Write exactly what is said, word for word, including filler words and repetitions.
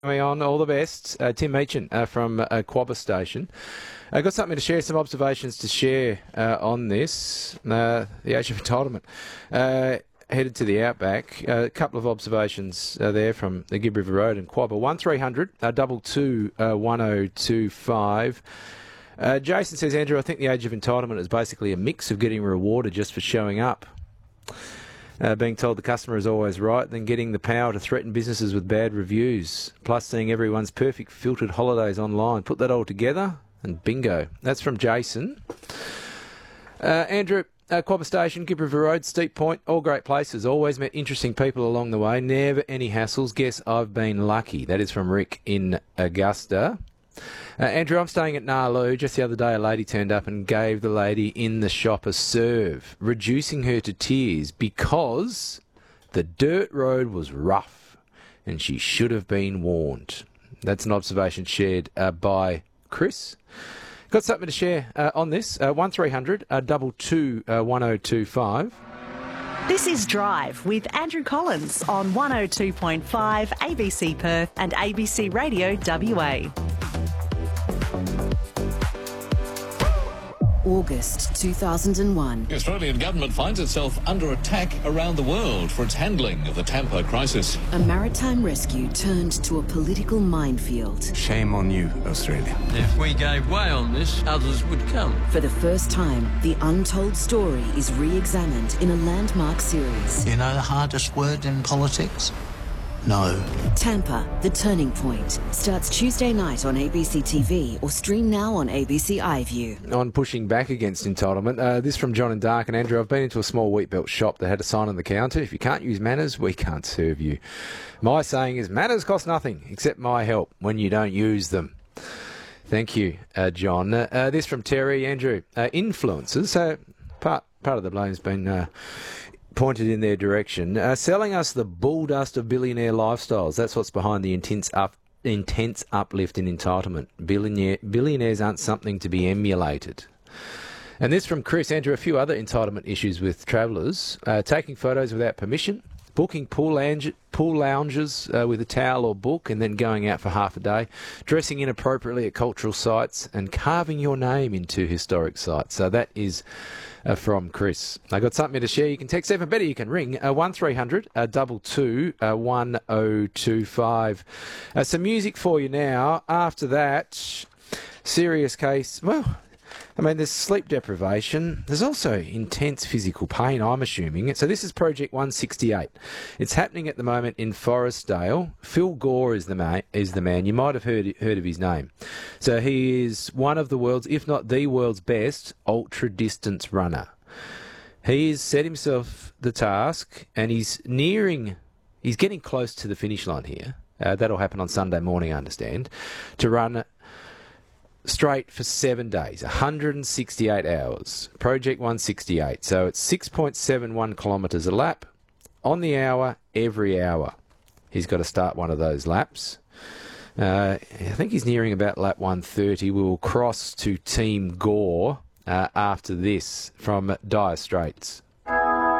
Coming on, all the best. Uh, Tim Meechan uh, from uh, Quabba Station. I've got something to share, some observations to share uh, on this. Uh, the age of entitlement. Uh, headed to the outback. Uh, a couple of observations uh, there from the Gibb River Road and Quabba. one three hundred, uh, double two, uh, one oh two five. Uh, Jason says, Andrew, I think the age of entitlement is basically a mix of getting rewarded just for showing up. Uh, being told the customer is always right, then getting the power to threaten businesses with bad reviews, plus seeing everyone's perfect filtered holidays online. Put that all together and bingo. That's from Jason. Uh, Andrew, uh, Quabba Station, Gibb River Road, Steep Point, all great places. Always met interesting people along the way. Never any hassles. Guess I've been lucky. That is from Rick in Augusta. Uh, Andrew, I'm staying at Nalu. Just the other day, a lady turned up and gave the lady in the shop a serve, reducing her to tears because the dirt road was rough and she should have been warned. That's an observation shared uh, by Chris. Got something to share uh, on this. Uh, one three hundred, uh, double two, uh, one oh two five. This is Drive with Andrew Collins on one oh two point five A B C Perth and A B C Radio W A. August two thousand one. The Australian government finds itself under attack around the world for its handling of the Tampa crisis. A maritime rescue turned to a political minefield. Shame on you, Australia. If we gave way on this, others would come. For the first time, the untold story is re-examined in a landmark series. You know the hardest word in politics? No. Tampa, The Turning Point, starts Tuesday night on A B C T V or stream now on A B C iView. On pushing back against entitlement, uh, this from John and Dark. And Andrew, I've been into a small wheat belt shop that had a sign on the counter: if you can't use manners, we can't serve you. My saying is manners cost nothing except my help when you don't use them. Thank you, uh, John. Uh, uh, this from Terry. Andrew, uh, influencers. So part, part of the blame's been... Uh, pointed in their direction, uh, selling us the bull dust of billionaire lifestyles. That's what's behind the intense up, intense uplift in entitlement. Billionaire, billionaires aren't something to be emulated. And this from Chris. Andrew, a few other entitlement issues with travellers. Uh, taking photos without permission, booking pool, lounge, pool lounges uh, with a towel or book and then going out for half a day, dressing inappropriately at cultural sites and carving your name into historic sites. So that is... Uh, from Chris. I got something to share. You can text, even better, you can ring uh, one three hundred, uh, double two, uh, one oh two five. Uh, some music for you now. After that, serious case. Well, I mean, there's sleep deprivation. There's also intense physical pain, I'm assuming. So this is Project one sixty-eight. It's happening at the moment in Forestdale. Phil Gore is the man. Is the man. You might have heard heard of his name. So he is one of the world's, if not the world's best, ultra-distance runner. He has set himself the task, and he's nearing, he's getting close to the finish line here. Uh, that'll happen on Sunday morning, I understand, to run straight for seven days, one hundred sixty-eight hours. Project one sixty-eight. So it's six point seven one kilometres a lap, on the hour, every hour. He's got to start one of those laps. Uh, I think he's nearing about lap one thirty. We will cross to Team Gore uh, after this from Dire Straits.